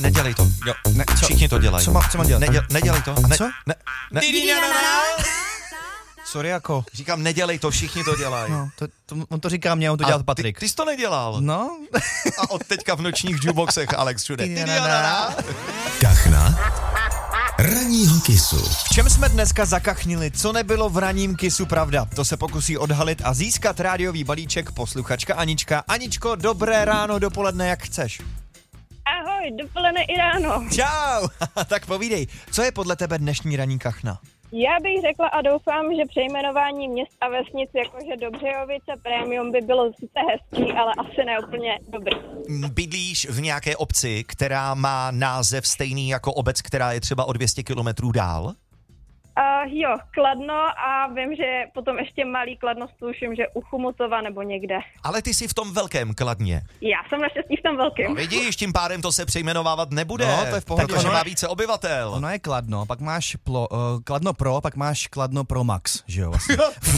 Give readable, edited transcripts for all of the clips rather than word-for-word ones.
Nedělej to. Jo. Ne, všichni to dělají. Co mám dělat? Nedělej to. Co? Ne. Sorry, jako. Říkám, nedělej to, všichni to dělají. No, on to říká mě, on to dělal Patrik. Ty jsi to nedělal. No. A od teďka v nočních jukeboxech Alex všude. Kachna ranního Kissu. V čem jsme dneska zakachnili, co nebylo v ranním Kissu pravda? To se pokusí odhalit a získat rádiový balíček posluchačka Anička. Aničko, dobré ráno, dopoledne, jak chceš. Ahoj, dopoledne i ráno. Čau! Tak povídej, co je podle tebe dnešní ranní kachna? Já bych řekla a doufám, že přejmenování měst a vesnic jakože Dobřejovice Premium by bylo sice hezký, ale asi ne úplně dobrý. Bydlíš v nějaké obci, která má název stejný jako obec, která je třeba o 200 kilometrů dál? Jo, Kladno a vím, že potom ještě malý Kladno sluším, že u Chomutova nebo někde. Ale ty jsi v tom velkém Kladně. Já jsem naštěstí v tom velkém. No vidíš, tím pádem to se přejmenovávat nebude. No, to je v pohodě. Protože má více obyvatel. Ono je Kladno, pak máš Kladno Pro, pak máš Kladno Pro Max, že jo vlastně.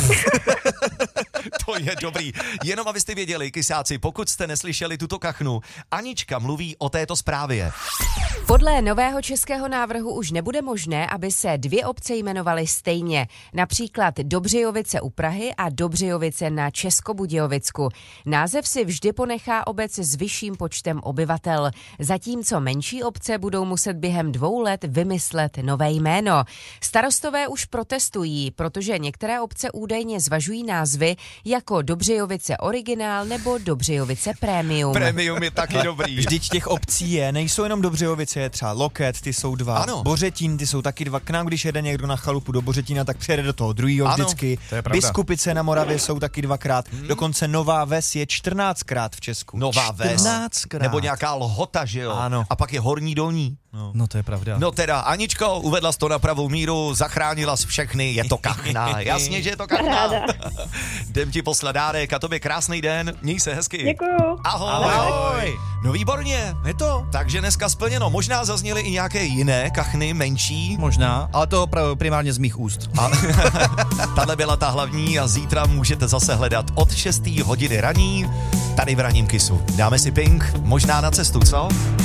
To je dobrý. Jenom abyste věděli, kysáci, pokud jste neslyšeli tuto kachnu, Anička mluví o této zprávě. Podle nového českého návrhu už nebude možné, aby se dvě obce jmenovaly stejně. Například Dobřejovice u Prahy a Dobřejovice na Českobudějovicku. Název si vždy ponechá obec s vyšším počtem obyvatel, zatímco menší obce budou muset během 2 let vymyslet nové jméno. Starostové už protestují, protože některé obce údajně zvažují názvy jako Dobřejovice Originál nebo Dobřejovice Premium. Premium je taky dobrý. Vždyť těch obcí nejsou jenom Dobřejovice, je třeba Loket, ty jsou 2. Ano. Bořetín, ty jsou taky 2. K nám, když jede někdo na chalupu do Bořetína, tak přijede do toho druhýho vždycky. To je pravda. Biskupice na Moravě jsou taky 2krát. Dokonce Nová Ves je 14krát v Česku. Nová Ves. 14krát. Nebo nějaká Lhota, že jo? Ano. A pak je Horní Dolní. No to je pravda. No teda, Aničko, uvedla jsi to na pravou míru, zachránila jsi všechny, je to kachna. Jasně, že je to kachna. Jdem ti poslat dárek a tobě krásný den, měj se hezky. Děkuju. Ahoj. Ahoj. No výborně. Je to? Takže dneska splněno. Možná zazněly i nějaké jiné kachny, menší. Možná, ale to primárně z mých úst. A tahle byla ta hlavní a zítra můžete zase hledat od 6. hodiny raní tady v ranním Kissu. Dáme si Pink, možná na cestu, co?